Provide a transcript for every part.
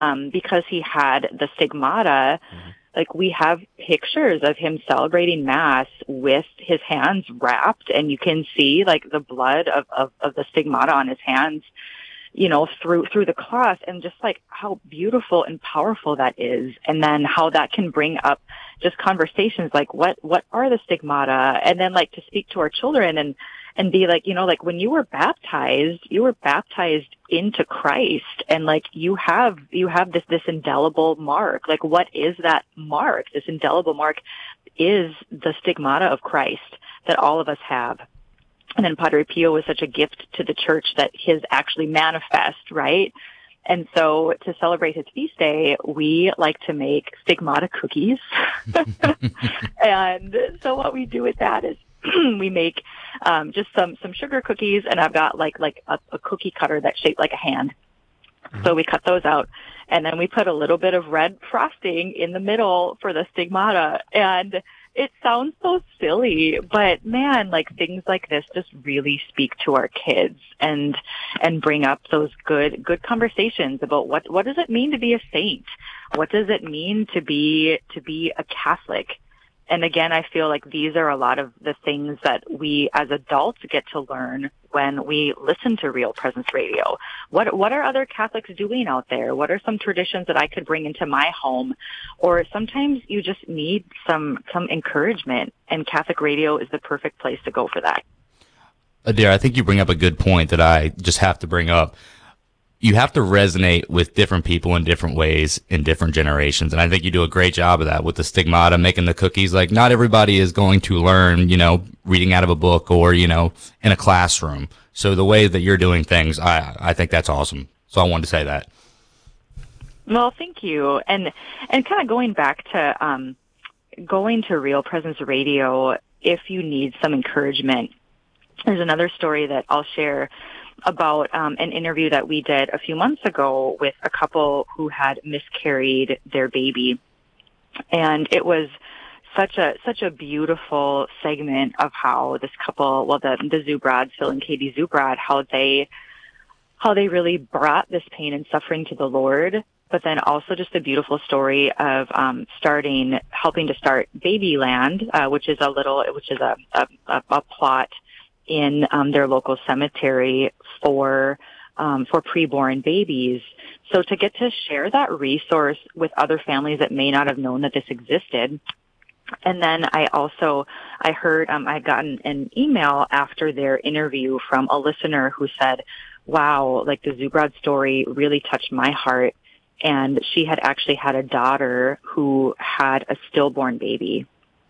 because he had the stigmata, like we have pictures of him celebrating Mass with his hands wrapped, and you can see like the blood of the stigmata on his hands, through the cross, and just like how beautiful and powerful that is. And then how that can bring up just conversations like what are the stigmata, and then like to speak to our children and be like, like when you were baptized into Christ, and like you have this indelible mark. Like what is that mark? This indelible mark is the stigmata of Christ that all of us have. And then Padre Pio was such a gift to the church that his actually manifest, right? And so to celebrate his feast day, we like to make stigmata cookies. And so what we do with that is we make just some sugar cookies, and I've got like a cookie cutter that's shaped like a hand. So we cut those out, and then we put a little bit of red frosting in the middle for the stigmata. And it sounds so silly, but man, like things like this just really speak to our kids and bring up those good conversations about what does it mean to be a saint? What does it mean to be a Catholic? And again, I feel like these are a lot of the things that we as adults get to learn when we listen to Real Presence Radio. What are other Catholics doing out there? What are some traditions that I could bring into my home? Or sometimes you just need some encouragement, and Catholic radio is the perfect place to go for that. Adair, I think you bring up a good point that I just have to bring up. You have to resonate with different people in different ways in different generations. And I think you do a great job of that with the stigmata, making the cookies. Like, not everybody is going to learn, reading out of a book or, in a classroom. So the way that you're doing things, I think that's awesome. So I wanted to say that. Well, thank you. And kind of going back to, going to Real Presence Radio, if you need some encouragement, there's another story that I'll share about an interview that we did a few months ago with a couple who had miscarried their baby. And it was such a beautiful segment of how this couple, the Zubrads, Phil and Katie Zubrad, how they really brought this pain and suffering to the Lord, but then also just a beautiful story of helping to start Babyland, which is a plot in their local cemetery for preborn babies. So to get to share that resource with other families that may not have known that this existed. And then I heard I'd gotten an email after their interview from a listener who said, wow, like the Zubrad story really touched my heart. And she had actually had a daughter who had a stillborn baby.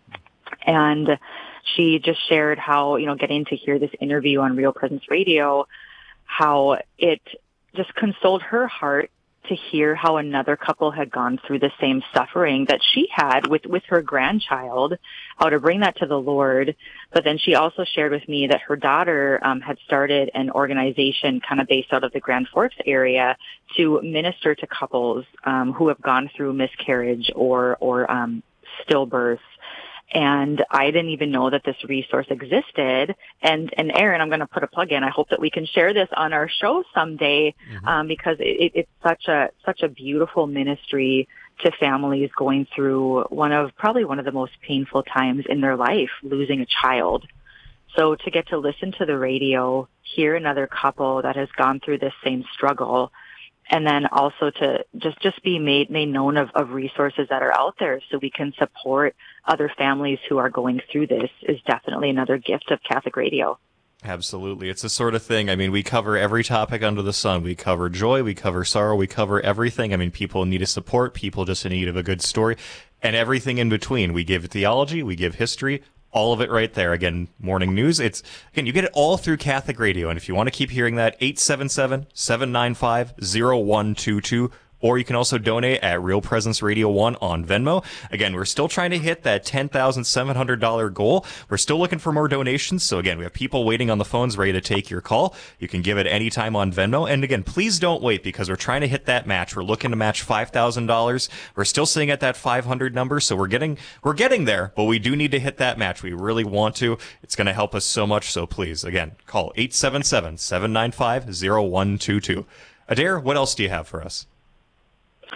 And she just shared how, getting to hear this interview on Real Presence Radio, how it just consoled her heart to hear how another couple had gone through the same suffering that she had with her grandchild, how to bring that to the Lord. But then she also shared with me that her daughter had started an organization kind of based out of the Grand Forks area to minister to couples who have gone through miscarriage or stillbirth. And I didn't even know that this resource existed. And Aaron, I'm going to put a plug in. I hope that we can share this on our show someday, because it's such a beautiful ministry to families going through one of the most painful times in their life, losing a child. So to get to listen to the radio, hear another couple that has gone through this same struggle, and then also to just be made known of resources that are out there so we can support other families who are going through this is definitely another gift of Catholic radio. Absolutely. It's the sort of thing, we cover every topic under the sun. We cover joy, we cover sorrow, we cover everything. People need a support, people just in need of a good story, and everything in between. We give theology, we give history, all of it right there. Again, morning news. You get it all through Catholic radio. And if you want to keep hearing that, 877-795-0122. Or you can also donate at Real Presence Radio 1 on Venmo. Again, we're still trying to hit that $10,700 goal. We're still looking for more donations. So again, we have people waiting on the phones ready to take your call. You can give it any time on Venmo. And again, please don't wait, because we're trying to hit that match. We're looking to match $5,000. We're still sitting at that 500 number. So we're getting there, but we do need to hit that match. We really want to. It's going to help us so much. So please, again, call 877-795-0122. Adair, what else do you have for us?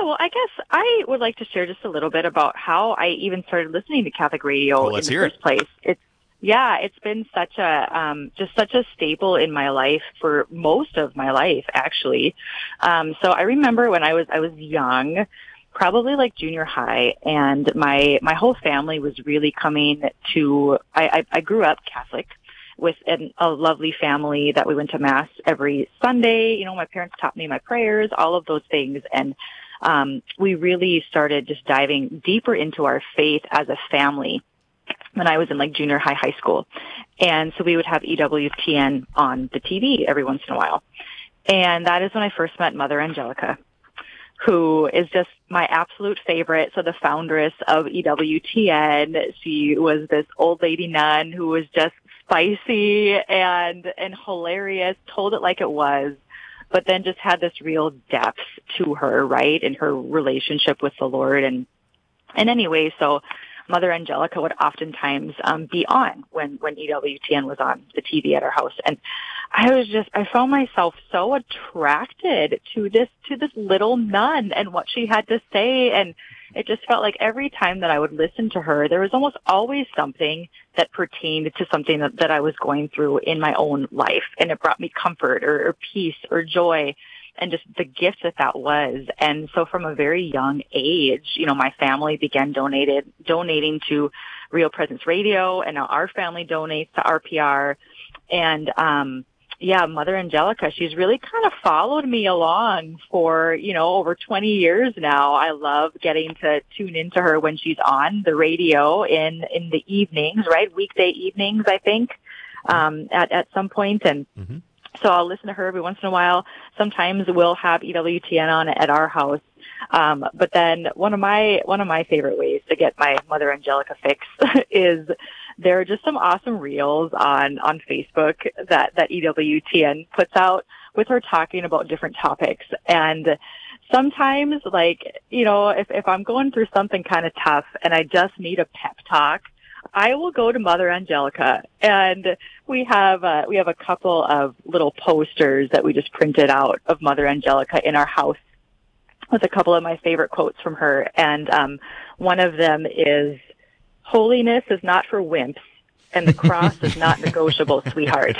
well, I guess I would like to share just a little bit about how I even started listening to Catholic radio in the first place. It's been such a just such a staple in my life for most of my life, actually. So I remember when I was young, probably like junior high, and my whole family was really coming to. I grew up Catholic with a lovely family that we went to mass every Sunday. You know, my parents taught me my prayers, all of those things, and we really started just diving deeper into our faith as a family when I was in like junior high school. And so we would have EWTN on the TV every once in a while. And that is when I first met Mother Angelica, who is just my absolute favorite. So the foundress of EWTN, she was this old lady nun who was just spicy and hilarious, told it like it was, but then just had this real depth to her, right, in her relationship with the Lord. And anyway, so Mother Angelica would oftentimes be on when EWTN was on the TV at our house. And I found myself so attracted to this little nun and what she had to say. And it just felt like every time that I would listen to her, there was almost always something that pertained to something that I was going through in my own life. And it brought me comfort or peace or joy, and just the gift that was. And so from a very young age, you know, my family began donating to Real Presence Radio, and now our family donates to RPR. And, Mother Angelica, she's really kind of followed me along for, you know, over 20 years now. I love getting to tune into her when she's on the radio in the evenings, right? Weekday evenings, I think, at some point. And, so I'll listen to her every once in a while. Sometimes we'll have EWTN on at our house. But then one of my favorite ways to get my Mother Angelica fix is there are just some awesome reels on Facebook that EWTN puts out with her talking about different topics. And sometimes, like, you know, if I'm going through something kind of tough and I just need a pep talk, I will go to Mother Angelica, and we have a couple of little posters that we just printed out of Mother Angelica in our house with a couple of my favorite quotes from her. And one of them is, "Holiness is not for wimps, and the cross is not negotiable, sweetheart."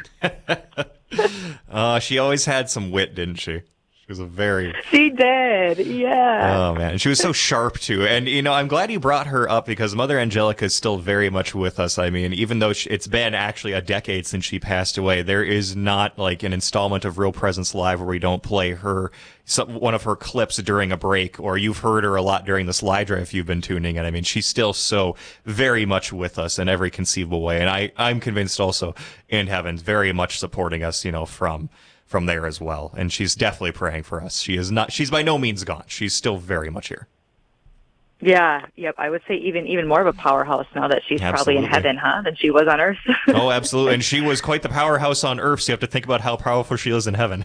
She always had some wit, didn't she? She did, yeah. Oh, man. And she was so sharp, too. And, you know, I'm glad you brought her up because Mother Angelica is still very much with us. I mean, even though it's been actually a decade since she passed away, there is not like an installment of Real Presence Live where we don't play one of her clips during a break, or you've heard her a lot during the slide drive if you've been tuning in. I mean, she's still so very much with us in every conceivable way. And I'm convinced also in heaven, very much supporting us, you know, from there as well. And she's definitely praying for us. She's by no means gone. She's still very much here. Yeah, yep. I would say even more of a powerhouse now that she's probably in heaven, than she was on earth. Oh, absolutely. And she was quite the powerhouse on earth, so you have to think about how powerful she is in heaven.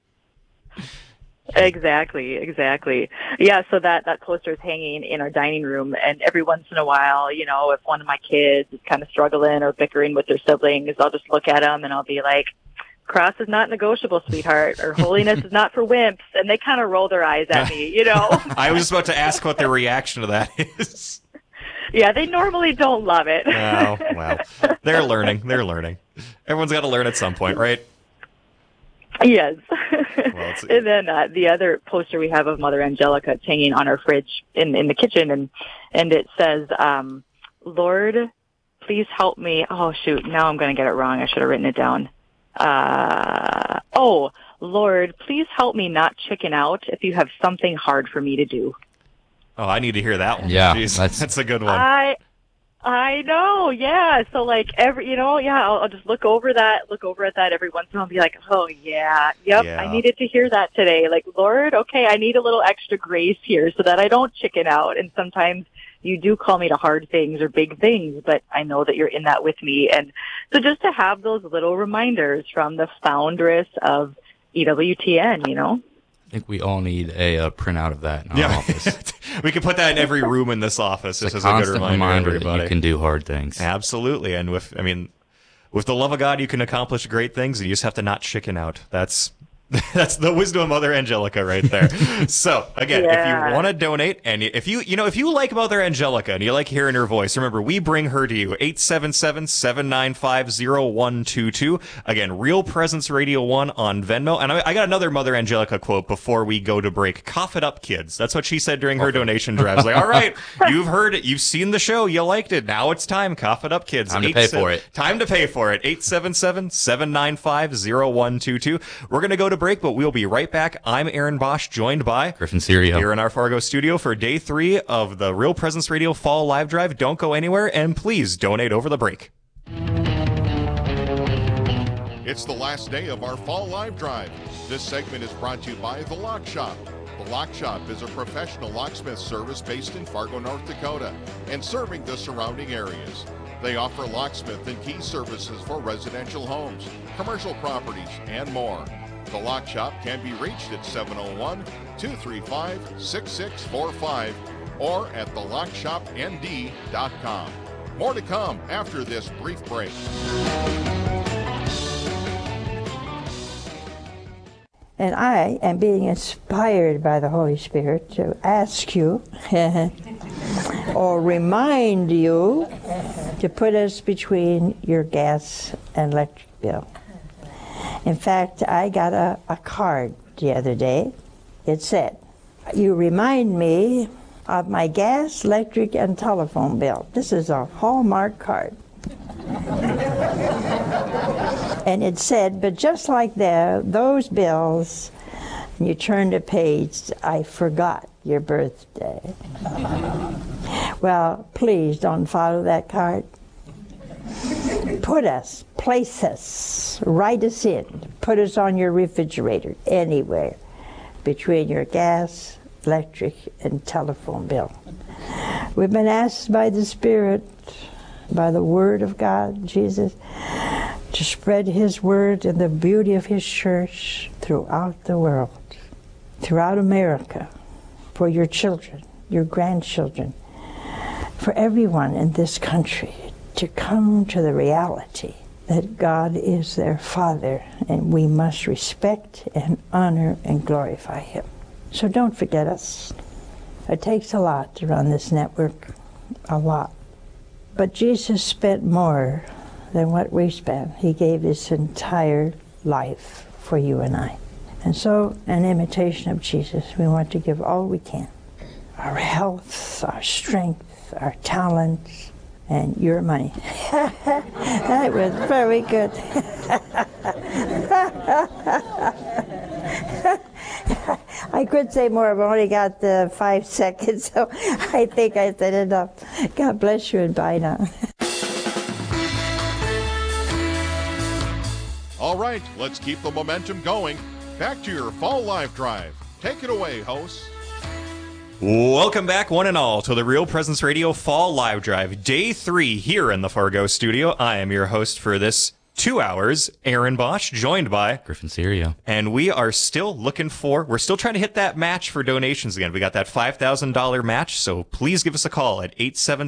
Exactly. Yeah, so that poster is hanging in our dining room, and every once in a while, you know, if one of my kids is kind of struggling or bickering with their siblings, I'll just look at them and I'll be like, "Cross is not negotiable, sweetheart," or "Holiness is not for wimps," and they kind of roll their eyes at me, you know. I was about to ask what their reaction to that is. Yeah, they normally don't love it. Oh, well, they're learning. Everyone's got to learn at some point, right? Yes. Well, and then the other poster we have of Mother Angelica, it's hanging on our fridge in the kitchen, and it says, "Lord, please help me." Oh, shoot, now I'm going to get it wrong. I should have written it down. "Lord, please help me not chicken out if you have something hard for me to do." Oh, I need to hear that one. Yeah, jeez, that's a good one. I know, yeah. So like I'll just look over at that every once in a while and be like, "Oh yeah, yep, yeah. I needed to hear that today." Like, Lord, okay, I need a little extra grace here so that I don't chicken out. And sometimes you do call me to hard things or big things, but I know that you're in that with me. And so just to have those little reminders from the foundress of EWTN, you know? I think we all need a printout of that in our office. We can put that in every room in this office. It's this a is a good reminder everybody. that you can do hard things. Absolutely. And with the love of God, you can accomplish great things, and you just have to not chicken out. That's That's the wisdom of Mother Angelica right there. So again, if you want to donate, and if you like Mother Angelica and you like hearing her voice, remember, we bring her to you. 877-795-0122. Again, Real Presence Radio 1 on Venmo. And I got another Mother Angelica quote before we go to break. Cough it up, kids. That's what she said during her donation drive. It's like, all right, you've heard it, you've seen the show, you liked it. Now it's time. Cough it up, kids. Time to pay for it. Time to pay for it. 877-795-0122. We're going to go to break, but we'll be right back. I'm Aaron Bosch, joined by Griffin Serio here in our Fargo studio for day 3 of the Real Presence Radio Fall Live Drive. Don't go anywhere, and please donate over the break. It's the last day of our Fall Live Drive. This segment is brought to you by The Lock Shop. The Lock Shop is a professional locksmith service based in Fargo, North Dakota, and serving the surrounding areas. They offer locksmith and key services for residential homes, commercial properties, and more. The Lock Shop can be reached at 701-235-6645 or at thelockshopnd.com. More to come after this brief break. And I am being inspired by the Holy Spirit to ask you or remind you to put us between your gas and electric bill. In fact, I got a card the other day. It said, "You remind me of my gas, electric, and telephone bill." This is a Hallmark card. And it said, "But just like those bills," and you turn the page, "I forgot your birthday." Well, please don't follow that card. Place us, write us in, put us on your refrigerator, anywhere, between your gas, electric, and telephone bill. We've been asked by the Spirit, by the Word of God, Jesus, to spread His Word and the beauty of His church throughout the world, throughout America, for your children, your grandchildren, for everyone in this country to come to the reality that God is their Father, and we must respect and honor and glorify Him. So don't forget us. It takes a lot to run this network, a lot. But Jesus spent more than what we spent. He gave His entire life for you and I. And so, in imitation of Jesus, we want to give all we can. Our health, our strength, our talents, and your money. That was very good. I could say more, but I only got 5 seconds, so I think I said enough. God bless you, and bye now. All right, let's keep the momentum going. Back to your Fall Live Drive. Take it away, hosts. Welcome back, one and all, to the Real Presence Radio Fall Live Drive, Day 3 here in the Fargo studio. I am your host for this 2 hours, Aaron Bosch, joined by Griffin Serio. And we are still we're still trying to hit that match for donations again. We got that $5,000 match, so please give us a call at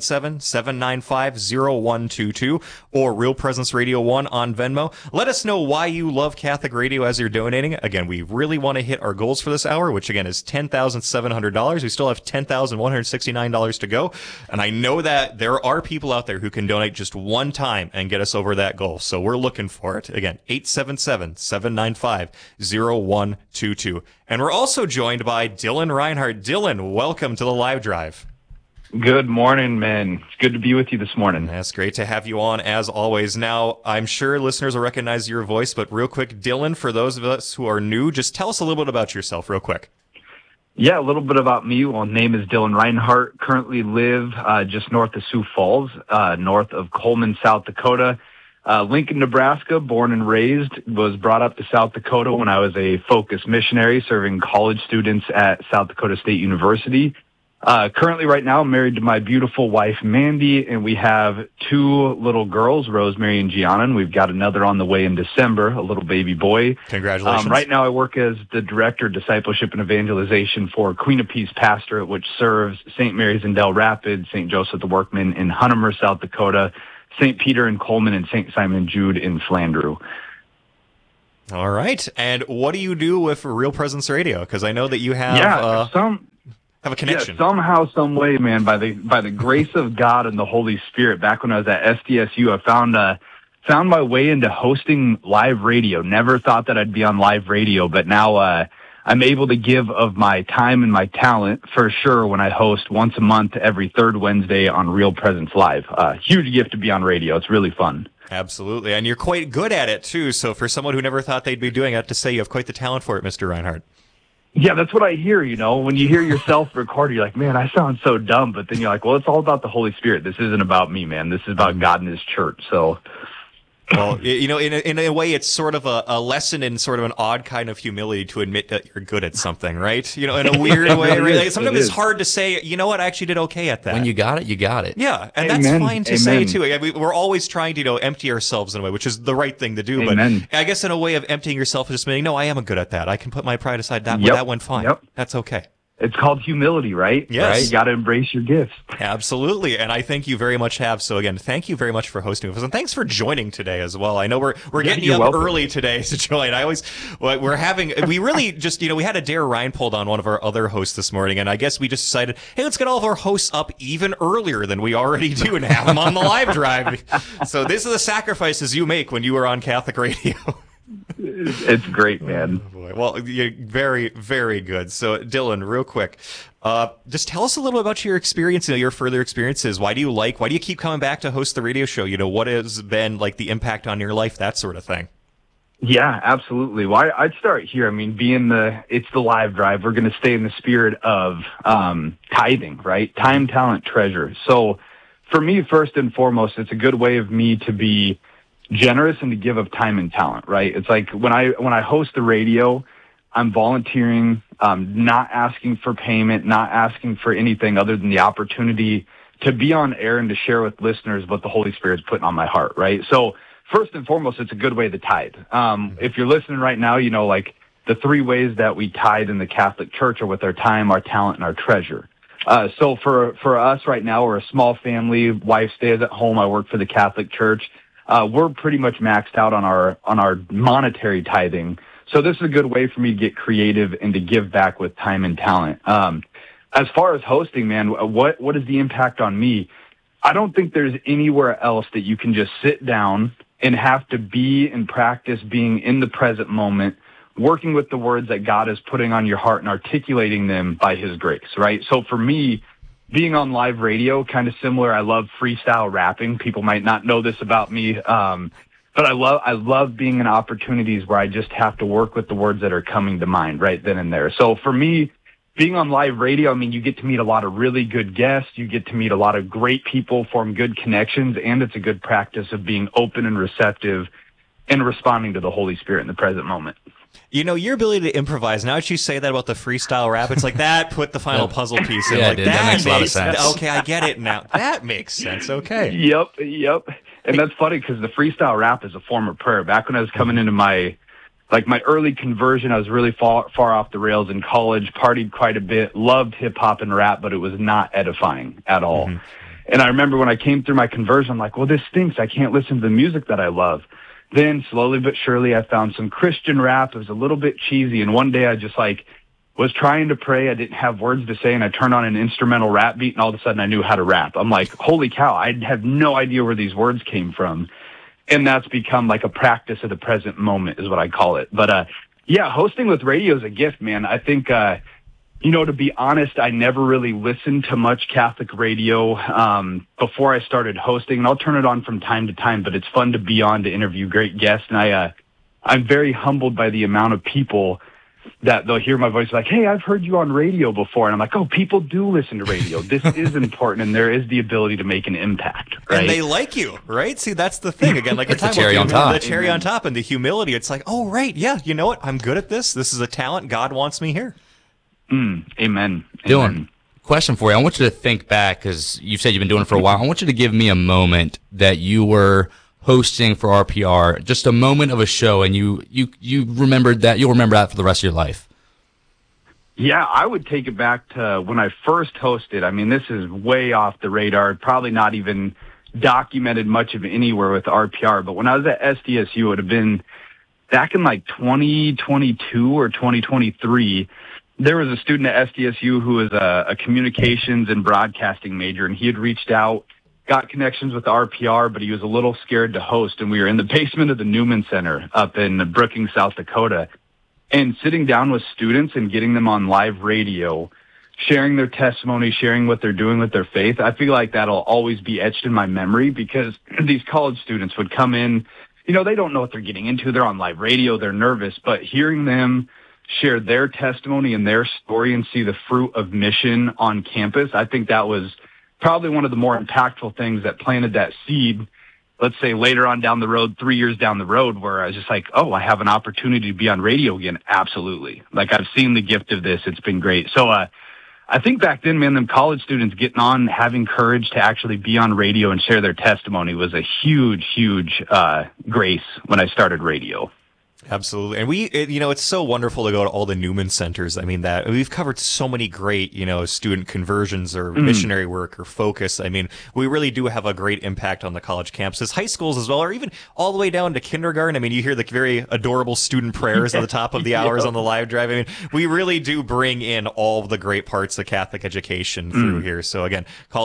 877-795-0122 or Real Presence Radio 1 on Venmo. Let us know why you love Catholic radio as you're donating. Again, we really want to hit our goals for this hour, which again is $10,700. We still have $10,169 to go. And I know that there are people out there who can donate just one time and get us over that goal. So we're looking for it. Again, 877-795-0122. And we're also joined by Dylan Reinhardt. Dylan, welcome to the live drive. Good morning, man. It's good to be with you this morning. That's great to have you on, as always. Now, I'm sure listeners will recognize your voice, but real quick, Dylan, for those of us who are new, just tell us a little bit about yourself real quick. Yeah, a little bit about me. Well, name is Dylan Reinhardt. Currently live just north of Sioux Falls, north of Coleman, South Dakota. Lincoln, Nebraska, born and raised, was brought up to South Dakota when I was a Focus missionary serving college students at South Dakota State University. Currently right now, I'm married to my beautiful wife, Mandy, and we have 2 little girls, Rosemary and Gianna, and we've got another on the way in December, a little baby boy. Congratulations. Right now I work as the Director of Discipleship and Evangelization for Queen of Peace Pastorate, which serves St. Mary's in Del Rapids, St. Joseph the Workman in Hunnemer, South Dakota, St. Peter in Coleman, and St. Simon Jude in Flandreau. All right. And what do you do with Real Presence Radio? Because I know that you have have a connection. Yeah, somehow, some way, man, by the grace of God and the Holy Spirit. Back when I was at SDSU, I found my way into hosting live radio. Never thought that I'd be on live radio, but now I'm able to give of my time and my talent for sure when I host once a month every third Wednesday on Real Presence Live. Huge gift to be on radio. It's really fun. Absolutely. And you're quite good at it, too. So for someone who never thought they'd be doing it, I have to say you have quite the talent for it, Mr. Reinhardt. Yeah, that's what I hear, When you hear yourself record, you're like, man, I sound so dumb. But then you're like, well, it's all about the Holy Spirit. This isn't about me, man. This is about God and His church. So... Well, in a way, it's sort of a lesson in sort of an odd kind of humility to admit that you're good at something, right? In a weird way. Right? Sometimes it's hard to say, you know what, I actually did okay at that. When you got it, you got it. Yeah, and that's fine to say, too. We're always trying to, empty ourselves in a way, which is the right thing to do. Amen. But I guess in a way of emptying yourself is just saying, no, I am good at that. I can put my pride aside. That went fine. Yep. That's okay. It's called humility, right? Yes. Right? You got to embrace your gifts. Absolutely, and I think you very much have. So again, thank you very much for hosting with us, and thanks for joining today as well. I know we're getting you up welcome. early today to join. We really just, we had Adair Reinpold on, one of our other hosts this morning, and I guess we just decided, hey, let's get all of our hosts up even earlier than we already do and have them on the live drive. So this is the sacrifices you make when you are on Catholic radio. It's great, man. Oh, boy. Well, you're very, very good. So, Dylan, real quick, just tell us a little about your experience, your further experiences. Why do you keep coming back to host the radio show? What has been like the impact on your life, that sort of thing? Yeah, absolutely. Well, I'd start here. It's the live drive. We're going to stay in the spirit of tithing, right? Time, talent, treasure. So, for me, first and foremost, it's a good way of me to be generous and to give of time and talent, right? It's like when I host the radio, I'm volunteering, not asking for payment, not asking for anything other than the opportunity to be on air and to share with listeners what the Holy Spirit's putting on my heart, right? So first and foremost, it's a good way to tithe. If you're listening right now, like the three ways that we tithe in the Catholic Church are with our time, our talent, and our treasure. So for us right now, we're a small family. Wife stays at home. I work for the Catholic Church. We're pretty much maxed out on our monetary tithing. So this is a good way for me to get creative and to give back with time and talent. As far as hosting, man, what is the impact on me? I don't think there's anywhere else that you can just sit down and have to be and practice being in the present moment, working with the words that God is putting on your heart and articulating them by His grace, right? So for me, being on live radio, kind of similar. I love freestyle rapping. People might not know this about me, but I love being in opportunities where I just have to work with the words that are coming to mind right then and there. So for me, being on live radio, you get to meet a lot of really good guests. You get to meet a lot of great people, form good connections, and it's a good practice of being open and receptive and responding to the Holy Spirit in the present moment. Your ability to improvise, now that you say that about the freestyle rap, it's like that put the final puzzle piece in. Yeah, like, dude, that makes a lot of sense. Okay, I get it now. That makes sense. Okay. Yep. And that's funny because the freestyle rap is a form of prayer. Back when I was coming into my early conversion, I was really far off the rails in college, partied quite a bit, loved hip hop and rap, but it was not edifying at all. Mm-hmm. And I remember when I came through my conversion, I'm like, well, this stinks. I can't listen to the music that I love. Then slowly but surely I found some Christian rap. It was a little bit cheesy. And one day I just was trying to pray. I didn't have words to say. And I turned on an instrumental rap beat and all of a sudden I knew how to rap. I'm like, holy cow, I have no idea where these words came from. And that's become like a practice of the present moment is what I call it. But, hosting with radio is a gift, man. I think, to be honest, I never really listened to much Catholic radio before I started hosting, and I'll turn it on from time to time, but it's fun to be on to interview great guests, and I'm very humbled by the amount of people that they'll hear my voice like, hey, I've heard you on radio before, and I'm like, oh, people do listen to radio. This is important, and there is the ability to make an impact, right? And they like you, right? See, that's the thing. Again, like you're talking about the cherry on top and the humility. It's like, oh, right, yeah, you know what? I'm good at this. This is a talent. God wants me here. Amen. Dylan, question for you. I want you to think back because you said you've been doing it for a while. I want you to give me a moment that you were hosting for RPR, just a moment of a show, and you remembered that. You'll remember that for the rest of your life. Yeah, I would take it back to when I first hosted. This is way off the radar, probably not even documented much of anywhere with RPR. But when I was at SDSU, it would have been back in like 2022 or 2023, there was a student at SDSU who was a communications and broadcasting major, and he had reached out, got connections with RPR, but he was a little scared to host. And we were in the basement of the Newman Center up in Brookings, South Dakota, and sitting down with students and getting them on live radio, sharing their testimony, sharing what they're doing with their faith. I feel like that'll always be etched in my memory, because these college students would come in, you know, they don't know what they're getting into. They're on live radio. They're nervous, but hearing them share their testimony and their story and see the fruit of mission on campus, I think that was probably one of the more impactful things that planted that seed, let's say later on down the road, 3 years down the road, where I was just like, oh, I have an opportunity to be on radio again. Absolutely. Like, I've seen the gift of this. It's been great. So I think back then, man, them college students getting on, having courage to actually be on radio and share their testimony was a huge, huge grace when I started radio. Absolutely. And it's so wonderful to go to all the Newman centers. I mean, that we've covered so many great, student conversions or missionary work or focus. I mean, we really do have a great impact on the college campuses, high schools as well, or even all the way down to kindergarten. I mean, you hear the very adorable student prayers at the top of the hours on the live drive. I mean, we really do bring in all of the great parts of Catholic education through here. So again, call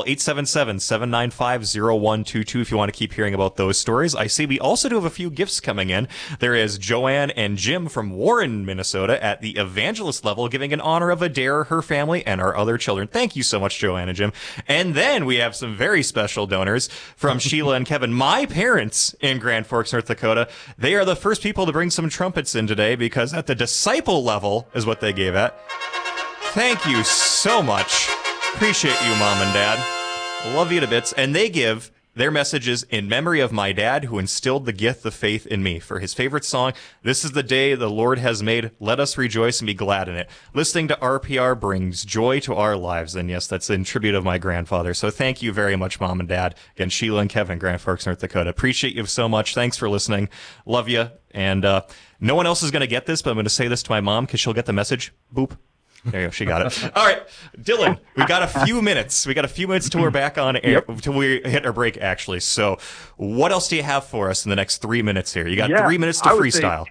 877-795-0122 if you want to keep hearing about those stories. I see we also do have a few gifts coming in. There is Joanne and Jim from Warren, Minnesota at the evangelist level, giving in honor of Adair, her family, and our other children. Thank you so much, Joanne and Jim. And then we have some very special donors from Sheila and Kevin, my parents in Grand Forks, North Dakota. They are the first people to bring some trumpets in today, because at the disciple level is what they gave at. Thank you so much. Appreciate you, Mom and Dad. Love you to bits. And they give their messages in memory of my dad, who instilled the gift of faith in me, for his favorite song, "This is the Day the Lord Has Made. Let us rejoice and be glad in it." Listening to RPR brings joy to our lives. And yes, that's in tribute of my grandfather. So thank you very much, Mom and Dad. Again, Sheila and Kevin, Grand Forks, North Dakota. Appreciate you so much. Thanks for listening. Love you. And no one else is going to get this, but I'm going to say this to my mom because she'll get the message. Boop. There you go. She got it. All right, Dylan, we got a few minutes. We got a few minutes till we're back on air, till we hit our break, actually. So what else do you have for us in the next 3 minutes here? You got 3 minutes to freestyle.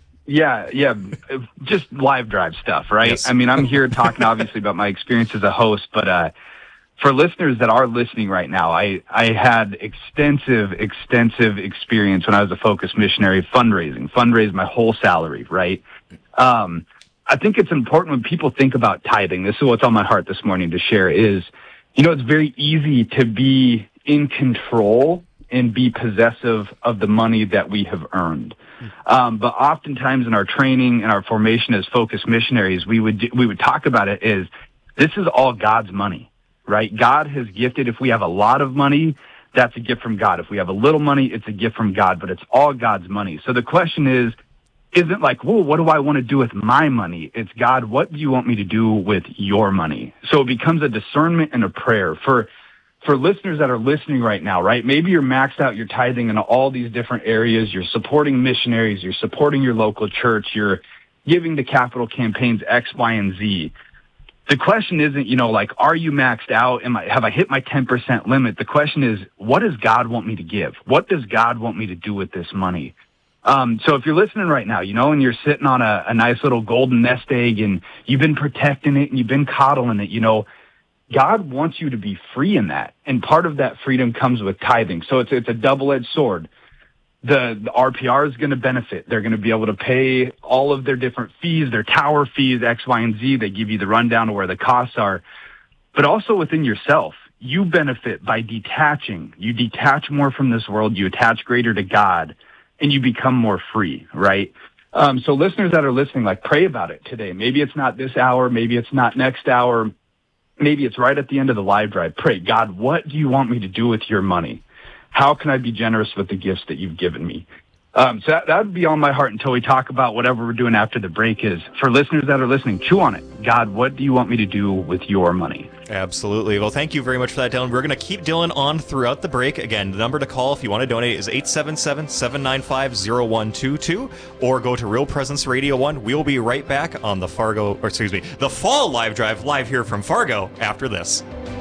Just live drive stuff, right? Yes. I mean, I'm here talking obviously about my experience as a host, but for listeners that are listening right now, I had extensive experience when I was a Focus missionary, fundraised my whole salary, right? I think it's important when people think about tithing. This is what's on my heart this morning to share is, it's very easy to be in control and be possessive of the money that we have earned. But oftentimes in our training and our formation as Focus missionaries, we would talk about it as this is all God's money, right? God has gifted. If we have a lot of money, that's a gift from God. If we have a little money, it's a gift from God, but it's all God's money. So the question isn't like, whoa, what do I want to do with my money? It's, God, what do you want me to do with your money? So it becomes a discernment and a prayer. For listeners that are listening right now, right? Maybe you're maxed out your tithing in all these different areas. You're supporting missionaries. You're supporting your local church. You're giving to capital campaigns X, Y, and Z. The question isn't, are you maxed out? Have I hit my 10% limit? The question is, what does God want me to give? What does God want me to do with this money? So if you're listening right now, and you're sitting on a nice little golden nest egg and you've been protecting it and you've been coddling it, God wants you to be free in that. And part of that freedom comes with tithing. So it's a double-edged sword. The RPR is going to benefit. They're going to be able to pay all of their different fees, their tower fees, X, Y, and Z. They give you the rundown of where the costs are. But also within yourself, you benefit by detaching. You detach more from this world. You attach greater to God. And you become more free, right? So listeners that are listening, pray about it today. Maybe it's not this hour. Maybe it's not next hour. Maybe it's right at the end of the live drive. Pray, God, what do you want me to do with your money? How can I be generous with the gifts that you've given me? So that would be on my heart until we talk about whatever we're doing after the break is. For listeners that are listening, chew on it. God, what do you want me to do with your money? Absolutely. Well, thank you very much for that, Dylan. We're going to keep Dylan on throughout the break. Again, the number to call if you want to donate is 877-795-0122 or go to Real Presence Radio 1. We'll be right back on the Fall Live Drive live here from Fargo after this.